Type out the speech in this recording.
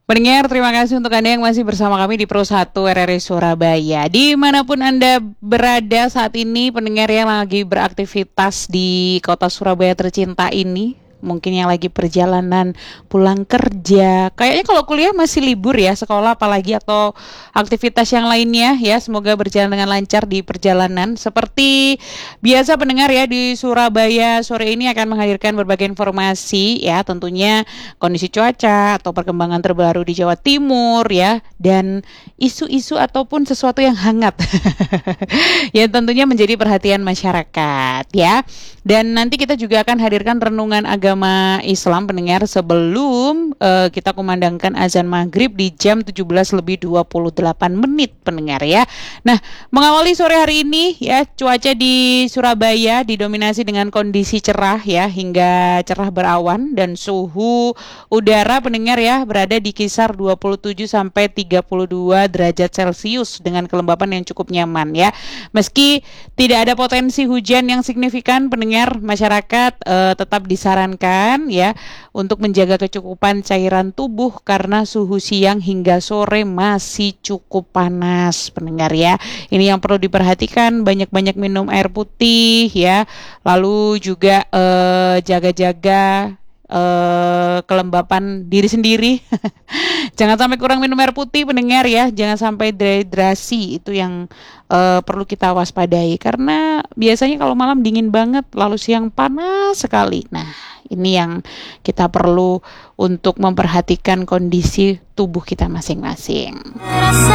Pendengar, terima kasih untuk Anda yang masih bersama kami di Pro 1 RRI Surabaya. Dimanapun Anda berada saat ini, pendengar yang lagi beraktivitas di kota Surabaya tercinta ini, mungkin yang lagi perjalanan pulang kerja. Kayaknya kalau kuliah masih libur ya, sekolah apalagi atau aktivitas yang lainnya ya. Semoga berjalan dengan lancar di perjalanan. Seperti biasa pendengar ya, di Surabaya sore ini akan menghadirkan berbagai informasi ya, tentunya kondisi cuaca atau perkembangan terbaru di Jawa Timur ya, dan isu-isu ataupun sesuatu yang hangat yang tentunya menjadi perhatian masyarakat ya. Dan nanti kita juga akan hadirkan renungan agama Islam pendengar sebelum kita kumandangkan azan maghrib di jam 17:28 pendengar ya. Nah, mengawali sore hari ini ya, cuaca di Surabaya didominasi dengan kondisi cerah ya, hingga cerah berawan, dan suhu udara pendengar ya berada di kisar 27 sampai 32 derajat Celcius dengan kelembapan yang cukup nyaman ya. Meski tidak ada potensi hujan yang signifikan pendengar, masyarakat tetap disarankan ya untuk menjaga kecukupan cairan tubuh karena suhu siang hingga sore masih cukup panas pendengar ya. Ini yang perlu diperhatikan, banyak-banyak minum air putih ya. Lalu juga jaga-jaga kelembapan diri sendiri. Jangan sampai kurang minum air putih pendengar ya, jangan sampai dehidrasi, itu yang perlu kita waspadai karena biasanya kalau malam dingin banget lalu siang panas sekali. Nah, ini yang kita perlu untuk memperhatikan kondisi tubuh kita masing-masing.